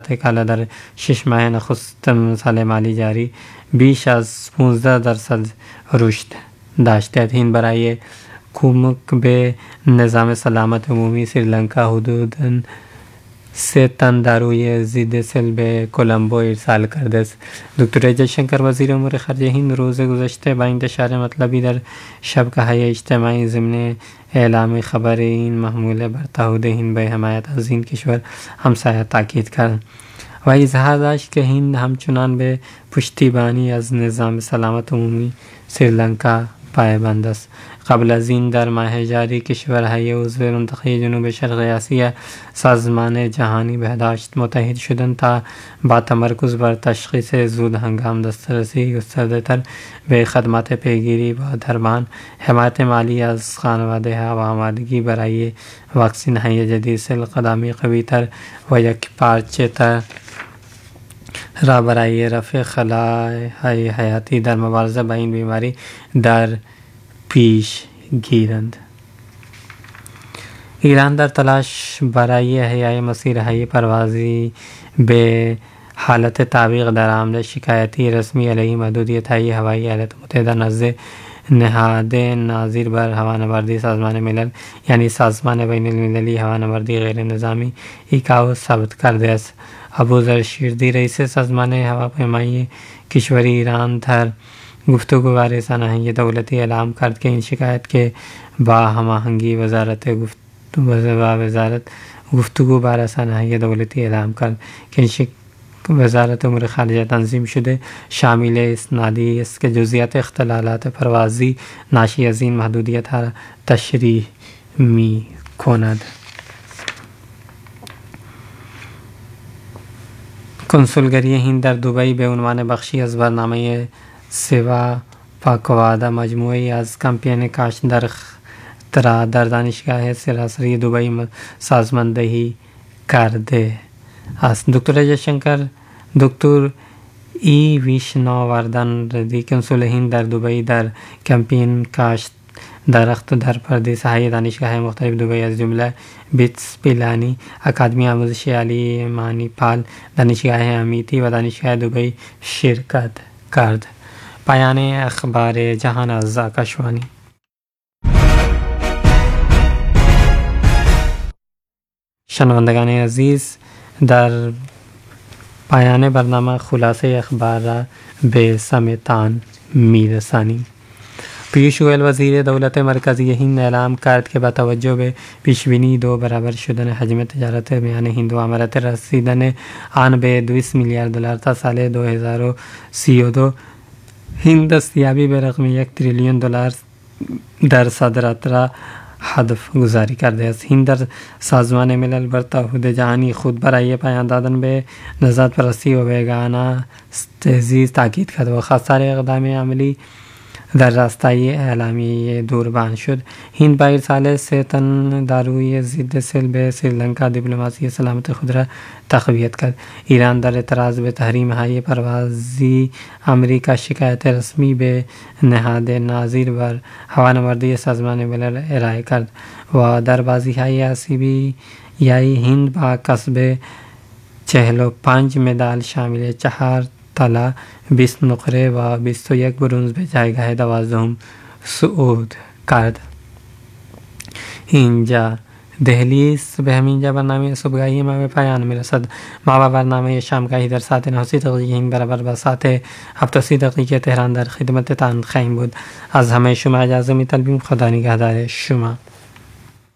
کالا در 6 ماه نخستین سال مالی جاری بیش از 15% رشد داشته. هند برای کمک به نظام سلامت عمومی سریلانکا حدوداً 3 تن داروی ضد سل به کلمبو ارسال کرده است. دکتر جیشنکر وزیر امور خارجه هند روز گذشته با انتشار مطلبی در شبکه‌های اجتماعی ضمن اعلام خبر این محموله بر تعهد هند به حمایت از این کشور همسایه تاکید کرد و اظهار داشت که هند همچنان به پشتیبانی از نظام سلامت عمومی سریلانکا پایبند است. قبل از این در ماه جاری کشورهای عضو منطقه جنوب شرق آسیا سازمان جهانی بهداشت متحد شدند تا با تمرکز بر تشخیص زود هنگام دسترسی گسترده تر به خدمات پیگیری و درمان، حمایت مالی از خانواده ها و آمادگی برای واکسین های جدید سل قدمی قوی تر و یک پارچه تر را برای رفع خلاهای حیاتی در مبارزه با این بیماری در پیش گیرند. ایران در تلاش برای احیای مسیرهای پروازی به حالت تابع در آمده شکایتی رسمی علیه محدودیت های هوایی ایالات متحده نزد نهاد ناظر بر هوانوردی سازمان ملل یعنی سازمان بین المللی هوانوردی غیر نظامی ایکائو ثابت کرده است. ابوذر شیردی رئیس سازمان هواپیمایی کشور ایران در گفتگو با رسانه‌های دولتی اعلام کرد که این شکایت که با هماهنگی وزارت گفتگو با رسانه‌های دولتی اعلام کرد که این وزارت امور خارجه تنظیم شده شامل اسنادی است که جزئیات اختلالات پروازی ناشی از این محدودیت را تشریح می کند. کنسولگری هند در دبی به عنوان بخشی از برنامه سوا پاکوادا مجموعه‌ای از کمپین کاشت در اختراع در دانشگاه سراسری دبی سازماندهی کرده است. دکتر جیشنکر دکتر ای ویشناوردن ردی کنسول هند در دبی در کمپین کاشت درخت در پردیس‌های دانشگاه مختلف دبی از جمله بیتس پیلانی، اکادمی آموزشی عالی مانیپال، دانشگاه امیتی و دانشگاه دبی شرکت کرد. پایان اخبار جهان از آکاشوانی. شنوندگان عزیز، در پایان برنامه خلاصه اخبار را به سمعتان می‌رسانیم. پیوش گوئل وزیر دولت مرکزی هند اعلام کرد که با توجه به پیشبینی 2 برابر شدن حجم تجارت میان هند و امارات رسیدن آن به $200 میلیارد تا سال 2032 هند دستیابی به رقم $1 تریلیون در صادرات را هدف گذاری کرده است. هند در سازمان ملل بر تعهد جهانی خود برای پایان دادن به نژاد پرستی و بیگانه ستیزی تاکید کرد و خواستار اقدام عملی در راستای اعلامیه دوربان شد. هند با ارسال 3 تن داروی ضد سل به سریلانکا دیپلماسی سلامت خود را تقویت کرد. ایران در اعتراض به تحریم های پروازی امریکا شکایت رسمی به نهاد ناظر بر هوانوردی سازمان ملل ارائه کرد و در بازی های آسیایی هند با کسب 45 مدال شامل 4 طلا، 20 نقره و 21 برنز به جایگاه 12 صعود کرد. اینجا دهلی است. به همینجا برنامه صبحگاهی ما به پایان میرسد. ما با برنامه شامگاهی در ساعت 9:30 این برابر با ساعت 7:30 تهران در خدمتتان خواهیم بود. از همه شما اجازه می‌طلبیم. خدا نگهدار شما.